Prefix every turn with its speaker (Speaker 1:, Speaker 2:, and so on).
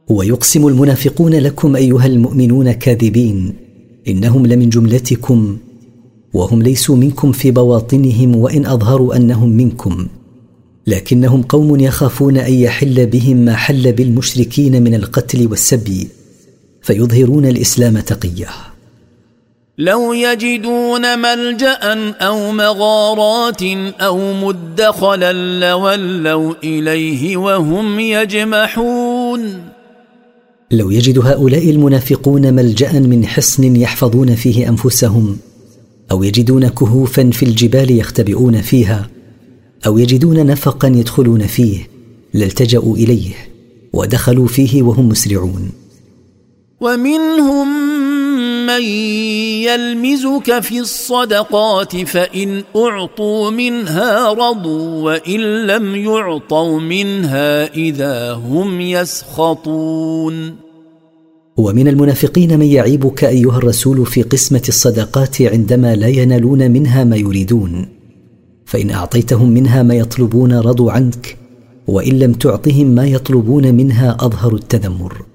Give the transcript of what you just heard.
Speaker 1: ويقسم المنافقون لكم أيها المؤمنون كاذبين إنهم لمن جملتكم وهم ليسوا منكم في بواطنهم وإن أظهروا أنهم منكم، لكنهم قوم يخافون أن يحل بهم ما حل بالمشركين من القتل والسبي فيظهرون الإسلام تقية.
Speaker 2: لو يجدون ملجأ أو مغارات أو مدخلا لولوا إليه وهم يجمحون.
Speaker 1: لو يجد هؤلاء المنافقون ملجأ من حصن يحفظون فيه أنفسهم، أو يجدون كهوفا في الجبال يختبئون فيها، أو يجدون نفقا يدخلون فيه لالتجأوا إليه ودخلوا فيه وهم مسرعون.
Speaker 2: ومنهم من يلمزك في الصدقات فإن أعطوا منها رضوا وإن لم يعطوا منها إذا هم يسخطون.
Speaker 1: ومن المنافقين من يعيبك أيها الرسول في قسمة الصدقات عندما لا ينالون منها ما يريدون، فإن أعطيتهم منها ما يطلبون رضوا عنك، وإن لم تعطهم ما يطلبون منها أظهروا التذمر.